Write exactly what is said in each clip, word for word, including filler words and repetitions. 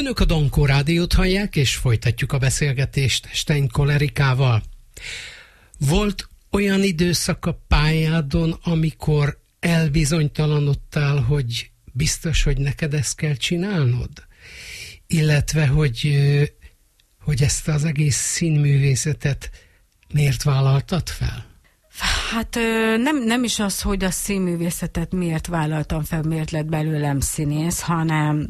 Önök a Dankó Rádiót hallják, és folytatjuk a beszélgetést Steinkoll Erikával. Volt olyan időszak a pályádon, amikor elbizonytalanodtál, hogy biztos, hogy neked ezt kell csinálnod? Illetve, hogy, hogy ezt az egész színművészetet miért vállaltad fel? Hát nem, nem is az, hogy a színművészetet miért vállaltam fel, miért lett belőlem színész, hanem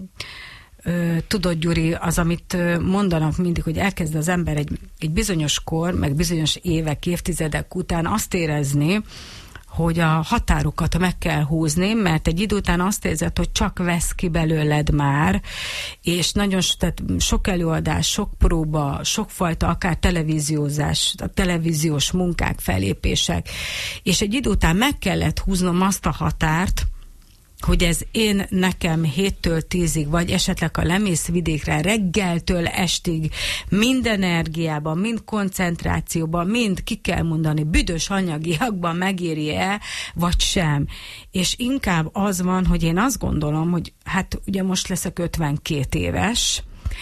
tudod, Gyuri, az, amit mondanak mindig, hogy elkezd az ember egy, egy bizonyos kor, meg bizonyos évek, évtizedek után azt érezni, hogy a határokat meg kell húzni, mert egy idő után azt érzed, hogy csak vesz ki belőled már, és nagyon tehát sok előadás, sok próba, sokfajta akár televíziózás, a televíziós munkák, fellépések, és egy idő után meg kellett húznom azt a határt, hogy ez én nekem héttől tízig, vagy esetleg a lemész vidékre reggeltől estig mind energiában, mind koncentrációban, mind ki kell mondani, büdös anyagiakban megéri-e, vagy sem. És inkább az van, hogy én azt gondolom, hogy hát ugye most leszek ötvenkét éves,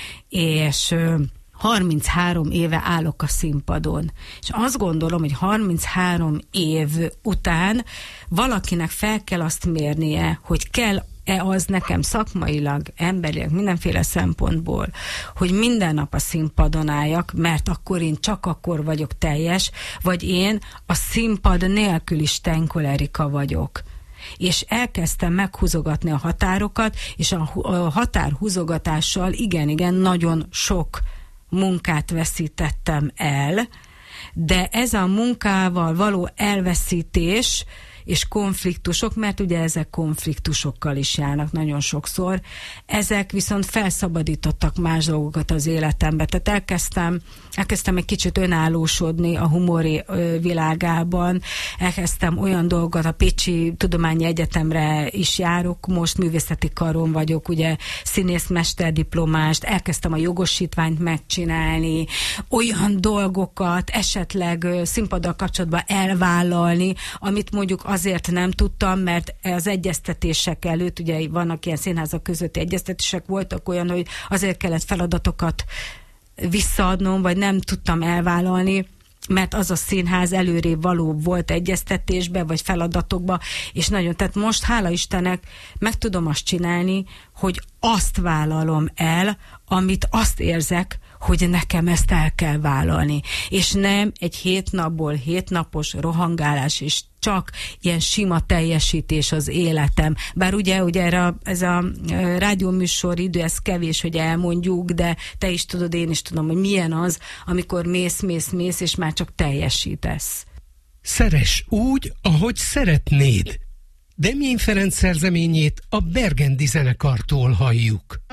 és harminchárom éve állok a színpadon. És azt gondolom, hogy harminchárom év után valakinek fel kell azt mérnie, hogy kell-e az nekem szakmailag, emberileg, mindenféle szempontból, hogy minden nap a színpadon álljak, mert akkor én csak akkor vagyok teljes, vagy én a színpad nélkül is Steinkoll Erika vagyok. És elkezdtem meghúzogatni a határokat, és a, a határhúzogatással igen-igen nagyon sok munkát veszítettem el, de ez a munkával való elveszítés és konfliktusok, mert ugye ezek konfliktusokkal is járnak nagyon sokszor, ezek viszont felszabadítottak más dolgokat az életembe. Tehát elkezdtem, elkezdtem egy kicsit önállósodni a humor világában, elkezdtem olyan dolgokat, a Pécsi Tudományi Egyetemre is járok, most művészeti karon vagyok, ugye színészmesterdiplomást, elkezdtem a jogosítványt megcsinálni, olyan dolgokat esetleg színpaddal kapcsolatban elvállalni, amit mondjuk azért nem tudtam, mert az egyeztetések előtt, ugye vannak ilyen színházak közötti egyeztetések, voltak olyan, hogy azért kellett feladatokat visszaadnom, vagy nem tudtam elvállalni, mert az a színház előrébb való volt egyeztetésbe, vagy feladatokba, és nagyon, tehát most hála Istennek meg tudom azt csinálni, hogy azt vállalom el, amit azt érzek, hogy nekem ezt el kell vállalni. És nem egy hét napból hétnapos rohangálás, és csak ilyen sima teljesítés az életem. Bár ugye, ugye erre a, ez a rádióműsor idő, ez kevés, hogy elmondjuk, de te is tudod, én is tudom, hogy milyen az, amikor mész, mész, mész, és már csak teljesítesz. Szeress úgy, ahogy szeretnéd. Demjén Ferenc szerzeményét a Bergendi zenekartól halljuk.